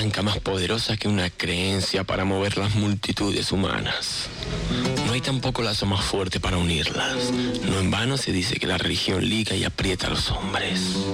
palanca más poderosa que una creencia para mover las multitudes humanas. No hay tampoco lazo más fuerte para unirlas. No en vano se dice que la religión liga y aprieta a los hombres.